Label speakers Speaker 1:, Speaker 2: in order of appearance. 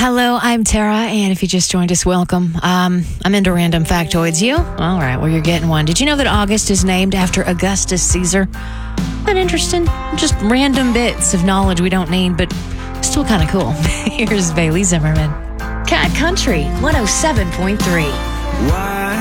Speaker 1: Hello, I'm Tara, and if you just joined us, welcome. I'm into random factoids. You? All right, well, you're getting one. Did you know that August is named after Augustus Caesar? Not interesting. Just random bits of knowledge we don't need, but still kind of cool. Here's Bailey Zimmerman. Cat Country 107.3.
Speaker 2: Why